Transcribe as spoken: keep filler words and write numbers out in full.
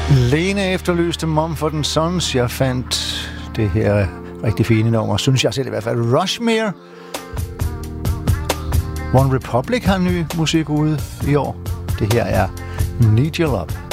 Lene efterlyste Mumford and Sons. Jeg fandt det her rigtig fine nummer, synes jeg selv i hvert fald. Rushmere. One Republic har ny musik ude i år. Det her er Need Your Love.